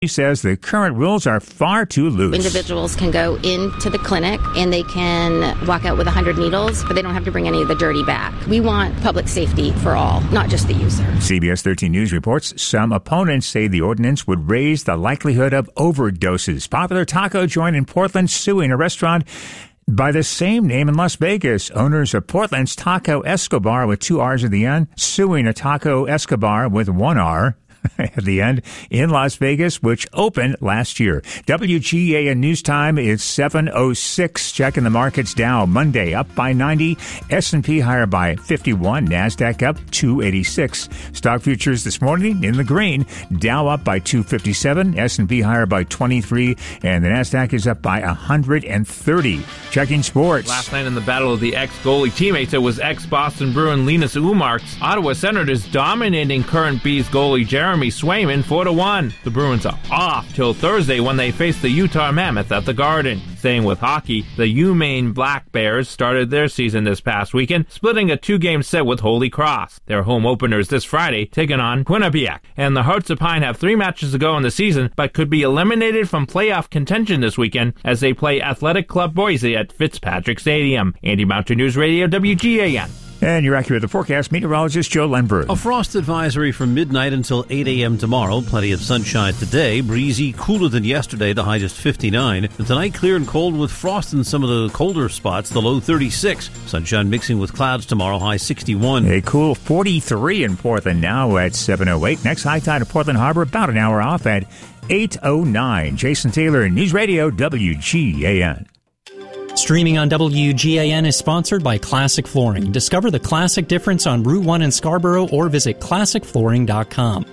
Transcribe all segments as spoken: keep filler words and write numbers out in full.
He says the current rules are far too loose. Individuals can go into the clinic and they can walk out with one hundred needles, but they don't have to bring any of the dirty back. We want public safety for all, not just the user. C B S thirteen News reports some opponents say the ordinance would raise the likelihood of overdoses. Popular taco joint in Portland suing a restaurant by the same name in Las Vegas. Owners of Portland's Taco Escobar with two R's at the end suing a Taco Escobar with one R at the end in Las Vegas, which opened last year. W G A N News Time is seven oh six. Checking the markets. Dow Monday up by ninety. S and P higher by fifty-one. NASDAQ up two eighty-six. Stock futures this morning in the green. Dow up by two fifty-seven. S and P higher by twenty-three. And the NASDAQ is up by one hundred thirty. Checking sports. Last night in the battle of the ex-goalie teammates, it was ex-Boston Bruin Linus Ullmark's Ottawa Senators dominating current Bees goalie Jeremy Swayman four to one. The Bruins are off till Thursday when they face the Utah Mammoth at the Garden. Staying with hockey, the UMaine Black Bears started their season this past weekend, splitting a two-game set with Holy Cross. Their home openers this Friday, taking on Quinnipiac. And the Hearts of Pine have three matches to go in the season, but could be eliminated from playoff contention this weekend as they play Athletic Club Boise at Fitzpatrick Stadium. Andy Mountain News Radio, W G A N. And you're accurate. The forecast, meteorologist Joe Lenberg. A frost advisory from midnight until eight a.m. tomorrow. Plenty of sunshine today. Breezy, cooler than yesterday. The high just fifty-nine. And tonight, clear and cold with frost in some of the colder spots. The low thirty-six. Sunshine mixing with clouds tomorrow. High sixty-one. A cool forty-three in Portland now at seven oh eight. Next high tide at Portland Harbor about an hour off at eight oh nine. Jason Taylor, News Radio, W G A N. Streaming on W G A N is sponsored by Classic Flooring. Discover the classic difference on Route one in Scarborough or visit classic flooring dot com.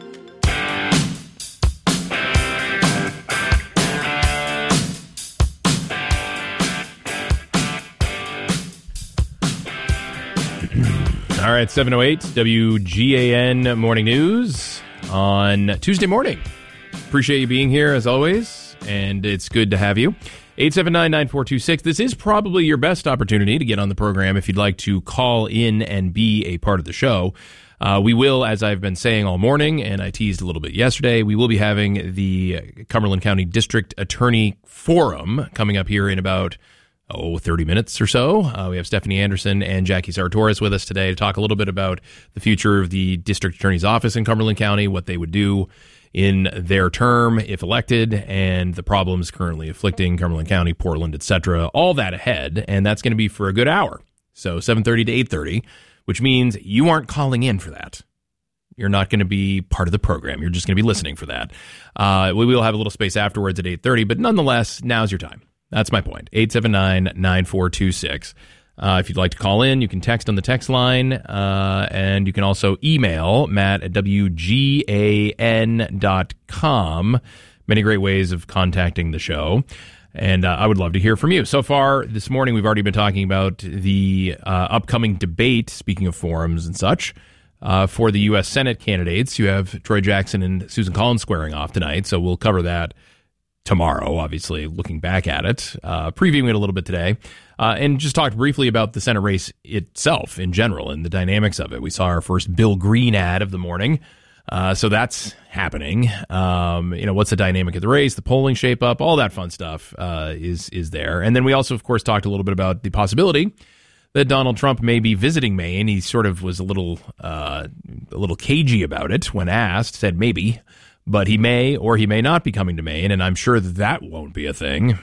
All right, seven oh eight, W G A N Morning News on Tuesday morning. Appreciate you being here as always, and it's good to have you. eight seven nine, nine four two six. This is probably your best opportunity to get on the program if you'd like to call in and be a part of the show. Uh, we will, as I've been saying all morning, and I teased a little bit yesterday, we will be having the Cumberland County District Attorney Forum coming up here in about, oh, thirty minutes or so. Uh, we have Stephanie Anderson and Jackie Sartoris with us today to talk a little bit about the future of the District Attorney's Office in Cumberland County, what they would do in their term if elected, and the problems currently afflicting Cumberland County, Portland, et cetera. All that ahead, and that's going to be for a good hour. So seven thirty to eight thirty, which means you aren't calling in for that. You're not going to be part of the program. You're just going to be listening for that. Uh, we will have a little space afterwards at eight thirty, but nonetheless, now's your time. That's my point. eight seven nine, nine four two six. Uh, if you'd like to call in, you can text on the text line, uh, and you can also email Matt at W G A N dot com. Many great ways of contacting the show, and uh, I would love to hear from you. So far this morning, we've already been talking about the uh, upcoming debate, speaking of forums and such, uh, for the U S Senate candidates. You have Troy Jackson and Susan Collins squaring off tonight, so we'll cover that tomorrow, obviously, looking back at it, uh, previewing it a little bit today, uh, and just talked briefly about the Senate race itself in general and the dynamics of it. We saw our first Bill Green ad of the morning, uh, so that's happening. Um, you know, what's the dynamic of the race, the polling shape up, all that fun stuff uh, is is there. And then we also, of course, talked a little bit about the possibility that Donald Trump may be visiting Maine. He sort of was a little uh, a little cagey about it when asked, said maybe. But he may or he may not be coming to Maine, and I'm sure that that won't be a thing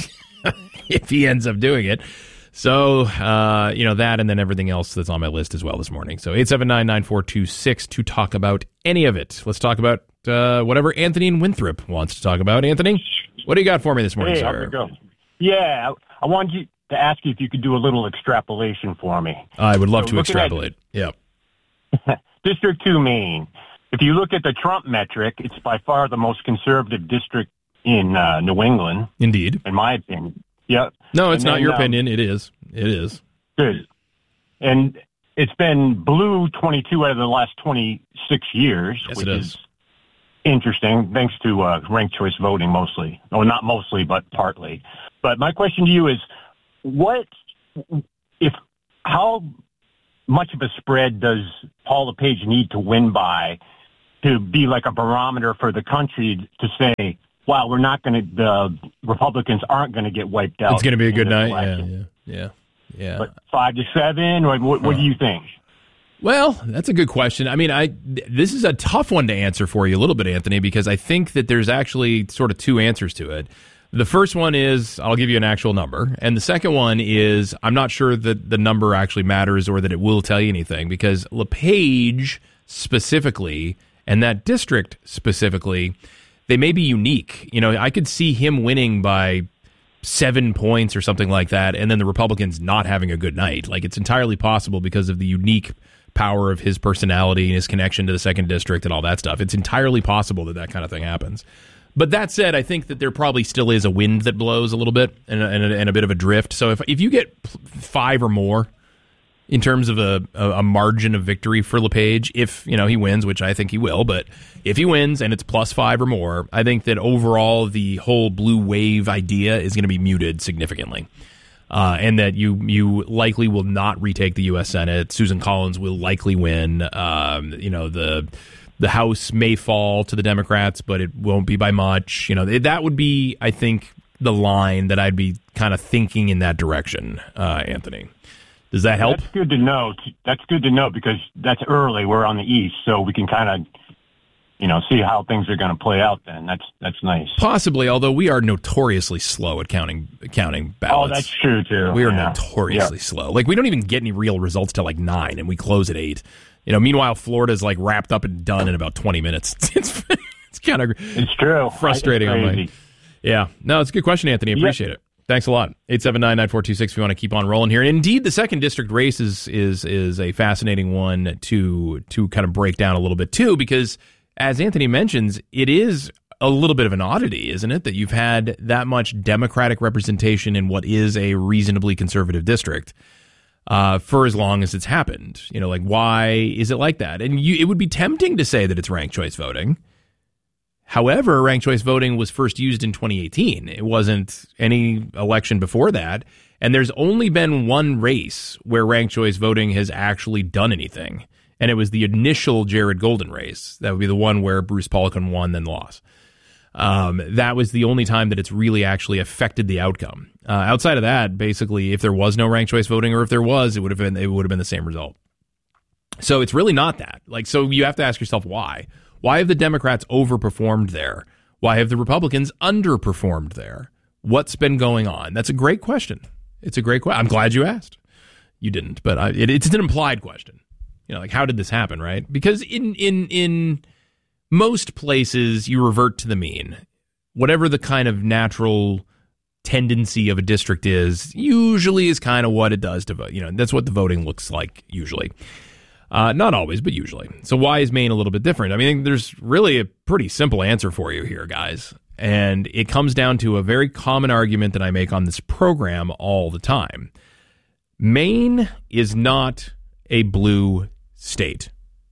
if he ends up doing it. So, uh, you know, that and then everything else that's on my list as well this morning. So eight seven nine, nine four two six to talk about any of it. Let's talk about uh, whatever Anthony in Winthrop wants to talk about. Anthony, what do you got for me this morning, hey, sir? How's it go? Yeah, I wanted you to ask you if you could do a little extrapolation for me. I would love so to extrapolate. Yeah. District two, Maine. If you look at the Trump metric, it's by far the most conservative district in uh, New England. Indeed. In my opinion. Yep. No, it's and not then, your um, opinion. It is. It is. Good. And it's been blue twenty-two out of the last twenty-six years, Yes, which it is. is interesting, thanks to uh, ranked choice voting mostly. Or not mostly, but partly. But my question to you is, what, if, how much of a spread does Paul LePage need to win by to be like a barometer for the country to say, wow, we're not going to, the Republicans aren't going to get wiped out. It's going to be a good night. Election. Yeah, yeah, yeah. yeah. But five to seven, or what, what do you think? Well, that's a good question. I mean, I this is a tough one to answer for you a little bit, Anthony, because I think that there's actually sort of two answers to it. The first one is I'll give you an actual number, and the second one is I'm not sure that the number actually matters or that it will tell you anything, because LePage specifically and that district specifically, they may be unique. You know, I could see him winning by seven points or something like that, and then the Republicans not having a good night. Like, it's entirely possible because of the unique power of his personality and his connection to the second district and all that stuff. It's entirely possible that that kind of thing happens. But that said, I think that there probably still is a wind that blows a little bit and a, and a, and a bit of a drift. So if if you get five or more in terms of a, a margin of victory for LePage, if you know he wins, which I think he will, but if he wins and it's plus five or more, I think that overall the whole blue wave idea is going to be muted significantly. Uh, and that you you likely will not retake the U S Senate. Susan Collins will likely win. Um, you know, the the House may fall to the Democrats, but it won't be by much. You know, that would be, I think, the line that I'd be kind of thinking in that direction, uh, Anthony. Does that help? That's good to know. That's good to know because that's early. We're on the East, so we can kind of, you know, see how things are going to play out then. That's that's nice. Possibly, although we are notoriously slow at counting counting ballots. Oh, that's true, too. We are yeah. notoriously yeah. slow. Like, we don't even get any real results till like nine, and we close at eight. You know, meanwhile, Florida's like wrapped up and done in about twenty minutes. It's it's kind of it's true. frustrating. It's on my, yeah. No, it's a good question, Anthony. Appreciate yep. it. Thanks a lot. eight seven nine, nine four two six if you want to keep on rolling here. And indeed, the second district race is is is a fascinating one to to kind of break down a little bit too, because as Anthony mentions, it is a little bit of an oddity, isn't it, that you've had that much Democratic representation in what is a reasonably conservative district uh, for as long as it's happened. You know, like, why is it like that? And you, it would be tempting to say that it's ranked choice voting. However, ranked choice voting was first used in twenty eighteen. It wasn't any election before that. And there's only been one race where ranked choice voting has actually done anything. And it was the initial Jared Golden race. That would be the one where Bruce Poliquin won, then lost. Um, that was the only time that it's really actually affected the outcome. Uh, outside of that, basically, if there was no ranked choice voting, or if there was, it would have been it would have been the same result. So it's really not that. Like, so you have to ask yourself why. Why have the Democrats overperformed there? Why have the Republicans underperformed there? What's been going on? That's a great question. It's a great question. I'm glad you asked. You didn't, but I, it, it's an implied question. You know, like, how did this happen, right? Because in in in most places, you revert to the mean. Whatever the kind of natural tendency of a district is, usually is kind of what it does to vote. You know, that's what the voting looks like usually. Uh, not always, but usually. So why is Maine a little bit different? I mean, there's really a pretty simple answer for you here, guys. And it comes down to a very common argument that I make on this program all the time. Maine is not a blue state.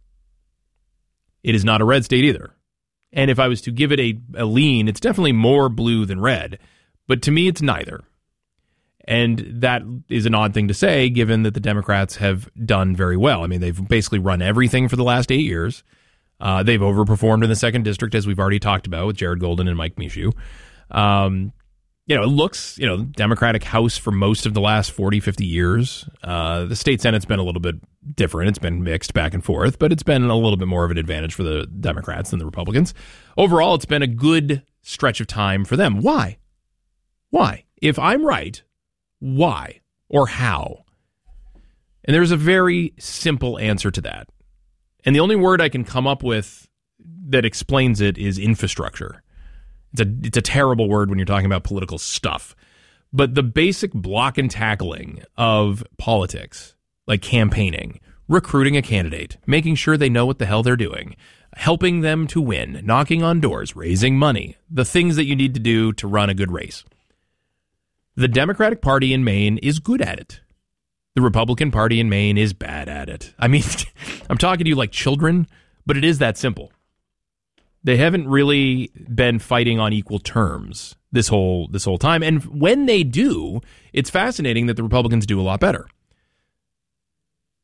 It is not a red state either. And if I was to give it a, a lean, it's definitely more blue than red. But to me, it's neither. And that is an odd thing to say, given that the Democrats have done very well. I mean, they've basically run everything for the last eight years. Uh, they've overperformed in the second district, as we've already talked about, with Jared Golden and Mike Michoud. Um, you know, it looks, you know, Democratic House for most of the last forty, fifty years. Uh, the state Senate's been a little bit different. It's been mixed back and forth, but it's been a little bit more of an advantage for the Democrats than the Republicans. Overall, it's been a good stretch of time for them. Why? Why? If I'm right, why or how? And there's a very simple answer to that. And the only word I can come up with that explains it is infrastructure. It's a it's a terrible word when you're talking about political stuff. But the basic block and tackling of politics, like campaigning, recruiting a candidate, making sure they know what the hell they're doing, helping them to win, knocking on doors, raising money, the things that you need to do to run a good race. The Democratic Party in Maine is good at it. The Republican Party in Maine is bad at it. I mean, I'm talking to you like children, but it is that simple. They haven't really been fighting on equal terms this whole this whole time. And when they do, it's fascinating that the Republicans do a lot better.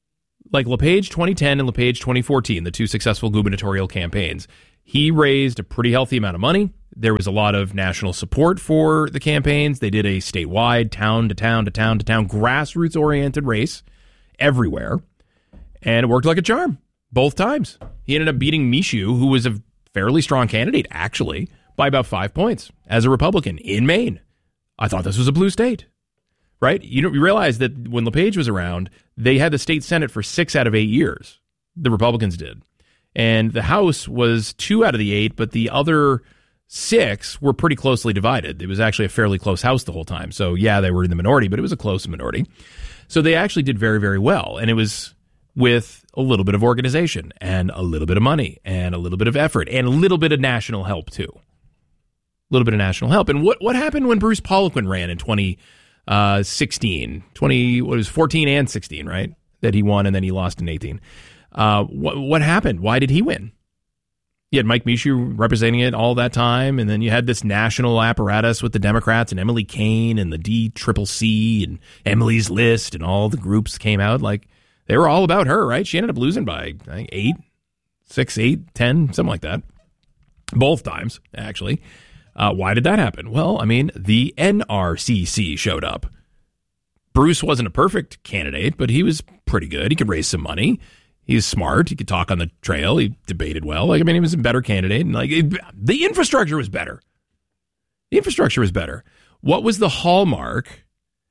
like LePage twenty ten and LePage twenty fourteen, the two successful gubernatorial campaigns, he raised a pretty healthy amount of money. There was a lot of national support for the campaigns. They did a statewide, town to town to town to town, grassroots-oriented race everywhere. And it worked like a charm both times. He ended up beating Michoud, who was a fairly strong candidate, actually, by about five points as a Republican in Maine. I thought this was a blue state, right? You don't you realize that when LePage was around, they had the state Senate for six out of eight years. The Republicans did. And the House was two out of the eight, but the other six were pretty closely divided. It was actually a fairly close House the whole time. So, yeah, they were in the minority, but it was a close minority. So they actually did very, very well. And it was with a little bit of organization and a little bit of money and a little bit of effort and a little bit of national help, too. A little bit of national help. And what, what happened when Bruce Poliquin ran in twenty sixteen? twenty, what was fourteen and sixteen, right? That he won and then he lost in eighteen. Uh, what, what happened? Why did he win? You had Mike Michoud representing it all that time, and then you had this national apparatus with the Democrats and Emily Kane and the D C C C and Emily's List, and all the groups came out. Like, they were all about her, right? She ended up losing by, I think, eight, six, eight, ten, something like that. Both times, actually. Uh, why did that happen? Well, I mean, the N R C C showed up. Bruce wasn't a perfect candidate, but he was pretty good. He could raise some money. He's smart. He could talk on the trail. He debated well. Like, I mean, he was a better candidate. And like, it, the infrastructure was better. The infrastructure was better. What was the hallmark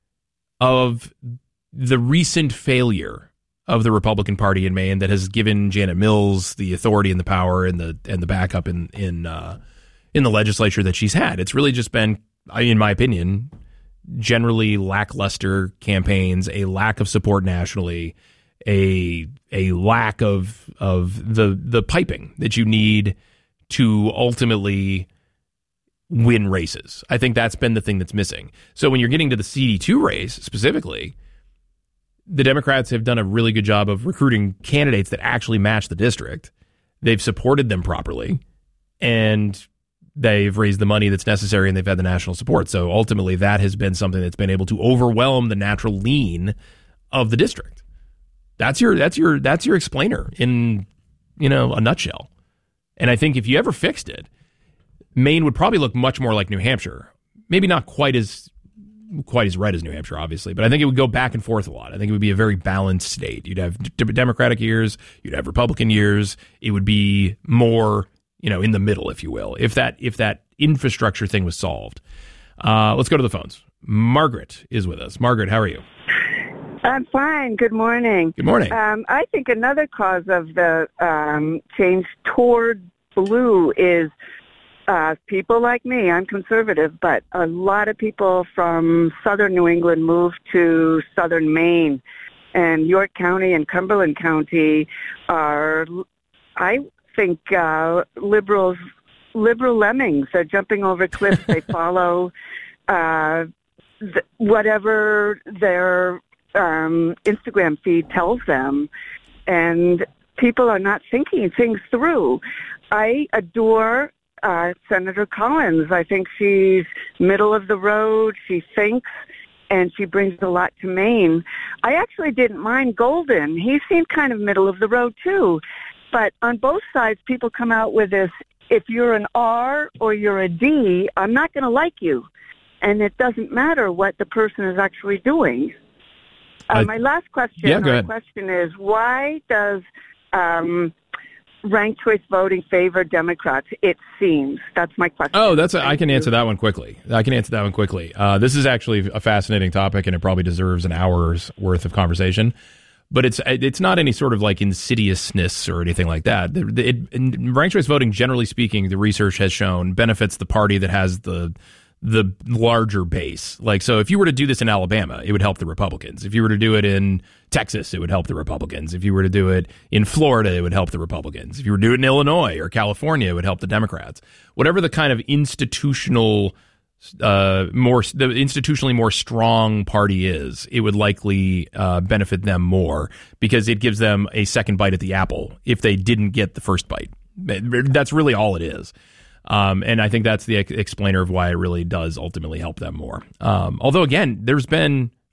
of the recent failure of the Republican Party in Maine that has given Janet Mills the authority and the power and the and the backup in in uh, in the legislature that she's had? It's really just been, in my opinion, generally lackluster campaigns, a lack of support nationally, a a lack of of the the piping that you need to ultimately win races. I think that's been the thing that's missing. So when you're getting to the C D two race specifically, the Democrats have done a really good job of recruiting candidates that actually match the district. They've supported them properly, and they've raised the money that's necessary, and they've had the national support. So ultimately, that has been something that's been able to overwhelm the natural lean of the district. That's your that's your that's your explainer in, you know, a nutshell. And I think if you ever fixed it, Maine would probably look much more like New Hampshire. Maybe not quite as quite as red as New Hampshire, obviously, but I think it would go back and forth a lot. I think it would be a very balanced state. You'd have d- Democratic years, you'd have Republican years. It would be more, you know, in the middle, if you will, if that if that infrastructure thing was solved. Uh, let's go to the phones. Margaret is with us. Margaret, how are you? I'm fine. Good morning. Good morning. Um, I think another cause of the um, change toward blue is uh, people like me. I'm conservative, but a lot of people from southern New England moved to southern Maine, and York County and Cumberland County are, I think, uh, liberals, liberal lemmings. They're jumping over cliffs. They follow uh, th- whatever their um, Instagram feed tells them, and people are not thinking things through. I adore uh, Senator Collins. I think she's middle of the road. She thinks, and she brings a lot to Maine. I actually didn't mind Golden. He seemed kind of middle of the road, too. But on both sides, people come out with this, if you're an R or you're a D, I'm not going to like you. And it doesn't matter what the person is actually doing. Uh, my last question, yeah, go ahead. my question is, why does um, ranked choice voting favor Democrats? It seems. That's my question. Oh, that's a, Thank I can you. answer that one quickly. I can answer that one quickly. Uh, this is actually a fascinating topic, and it probably deserves an hour's worth of conversation. But it's it's not any sort of like insidiousness or anything like that. It, it, in ranked choice voting, generally speaking, the research has shown benefits the party that has the the larger base. Like, so if you were to do this in Alabama, it would help the Republicans. If you were to do it in Texas, it would help the Republicans. If you were to do it in Florida, it would help the Republicans. If you were to do it in Illinois or California, it would help the Democrats. Whatever the kind of institutional, uh, more the institutionally more strong party is, it would likely uh, benefit them more because it gives them a second bite at the apple if they didn't get the first bite. That's really all it is. Um, and I think that's the ex- explainer of why it really does ultimately help them more. Um, although, again, there's been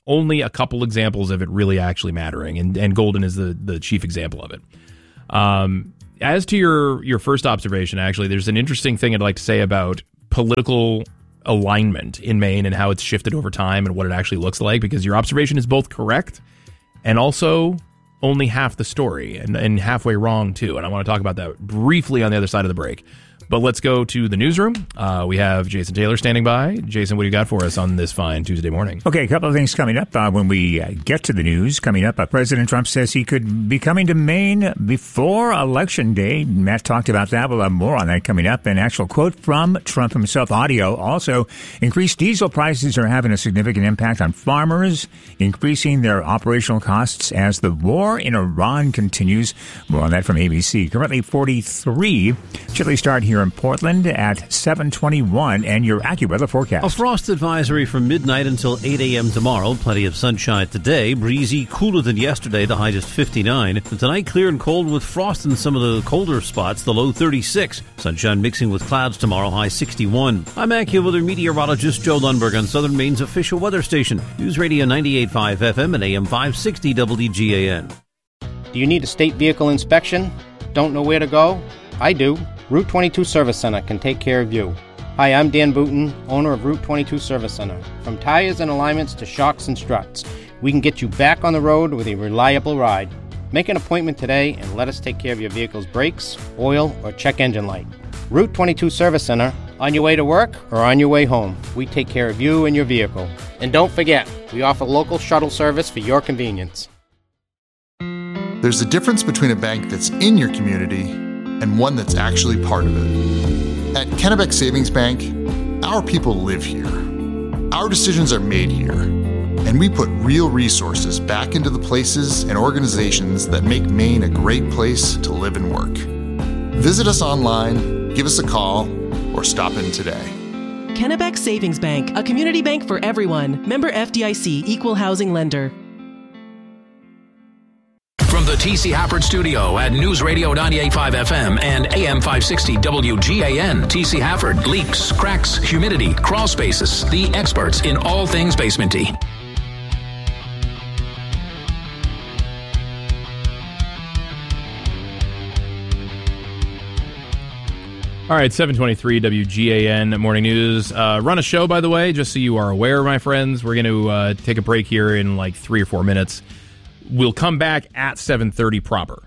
only a couple examples of it really actually mattering, and, and Golden is the, the chief example of it. Um, as to your, your first observation, actually, there's an interesting thing I'd like to say about political alignment in Maine and how it's shifted over time and what it actually looks like, because your observation is both correct and also only half the story and, and halfway wrong, too. And I want to talk about that briefly on the other side of the break. But let's go to the newsroom. Uh, we have Jason Taylor standing by. Jason, what do you got for us on this fine Tuesday morning? Okay, a couple of things coming up uh, when we uh, get to the news. Coming up, uh, President Trump says he could be coming to Maine before Election Day. Matt talked about that. We'll have more on that coming up. An actual quote from Trump himself, audio. Also, increased diesel prices are having a significant impact on farmers, increasing their operational costs as the war in Iran continues. More on that from A B C. Currently forty-three. Chilly start here in Portland at seven twenty-one, and your AccuWeather forecast. A frost advisory from midnight until eight a.m. tomorrow. Plenty of sunshine today. Breezy, cooler than yesterday. The high just fifty-nine. And tonight, clear and cold with frost in some of the colder spots. The low thirty-six. Sunshine mixing with clouds tomorrow. High sixty-one. I'm AccuWeather meteorologist Joe Lundberg on Southern Maine's official weather station. News Radio ninety-eight point five F M and A M five sixty W G A N. Do you need a state vehicle inspection? Don't know where to go? I do. Route twenty-two Service Center can take care of you. Hi, I'm Dan Booton, owner of Route twenty-two Service Center. From tires and alignments to shocks and struts, we can get you back on the road with a reliable ride. Make an appointment today and let us take care of your vehicle's brakes, oil, or check engine light. Route twenty-two Service Center, on your way to work or on your way home, we take care of you and your vehicle. And don't forget, we offer local shuttle service for your convenience. There's a difference between a bank that's in your community and one that's actually part of it. At Kennebec Savings Bank, our people live here. Our decisions are made here, and we put real resources back into the places and organizations that make Maine a great place to live and work. Visit us online, give us a call, or stop in today. Kennebec Savings Bank, a community bank for everyone. Member F D I C, Equal Housing Lender. From the T C Hafford Studio at News Radio ninety-eight point five F M and A M five sixty W G A N, T C Hafford. Leaks, cracks, humidity, crawl spaces. The experts in all things basementy. All right, seven twenty-three W G A N Morning News. Uh, run a show, by the way, just so you are aware, my friends. We're going to uh, take a break here in like three or four minutes. We'll come back at seven thirty proper.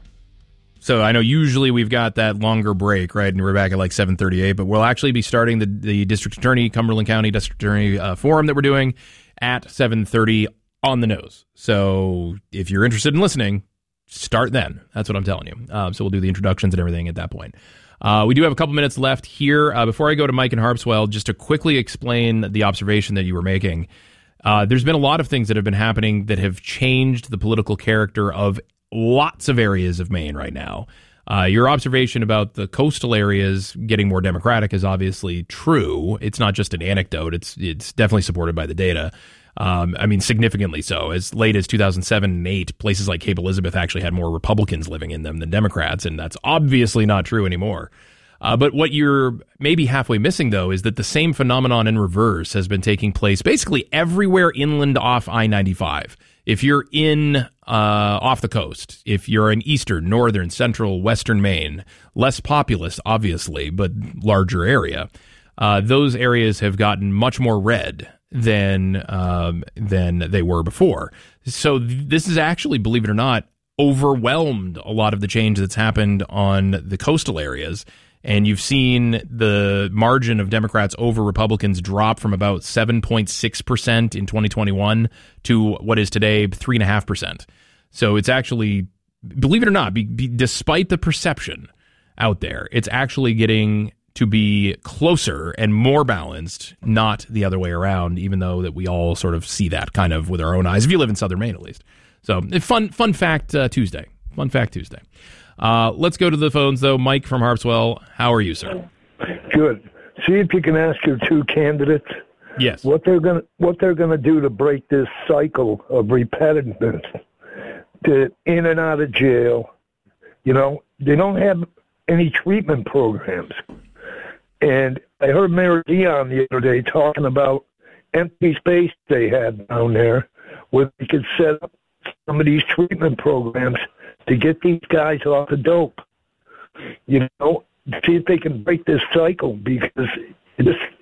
So I know usually we've got that longer break, right? And we're back at like seven thirty-eight, but we'll actually be starting the, the District Attorney, Cumberland County District Attorney uh, Forum that we're doing at seven thirty on the nose. So if you're interested in listening, start then. That's what I'm telling you. Um, so we'll do the introductions and everything at that point. Uh, we do have a couple minutes left here. Uh, before I go to Mike and Harpswell, just to quickly explain the observation that you were making. Uh, there's been a lot of things that have been happening that have changed the political character of lots of areas of Maine right now. Uh, your observation about the coastal areas getting more Democratic is obviously true. It's not just an anecdote. It's it's definitely supported by the data. Um, I mean, significantly so. As late as two thousand seven and eight, places like Cape Elizabeth actually had more Republicans living in them than Democrats, and that's obviously not true anymore. Uh, but what you're maybe halfway missing, though, is that the same phenomenon in reverse has been taking place basically everywhere inland off I ninety-five. If you're in uh, off the coast, if you're in eastern, northern, central, western Maine, less populous, obviously, but larger area, uh, those areas have gotten much more red than um, than they were before. So th- this is actually, believe it or not, overwhelmed a lot of the change that's happened on the coastal areas. And you've seen the margin of Democrats over Republicans drop from about seven point six percent in twenty twenty-one to what is today three point five percent. So it's actually, believe it or not, be, be, despite the perception out there, it's actually getting to be closer and more balanced, not the other way around, even though that we all sort of see that kind of with our own eyes, if you live in Southern Maine at least. So fun, fun fact uh, Tuesday. Fun fact Tuesday. Uh, let's go to the phones, though. Mike from Harpswell, how are you, sir? Good. See if you can ask your two candidates yes. what they're going to what they're going to do to break this cycle of repetitiveness, to in and out of jail. You know, they don't have any treatment programs. And I heard Mayor Dion the other day talking about empty space they had down there where they could set up some of these treatment programs to get these guys off the dope. You know, see if they can break this cycle, because this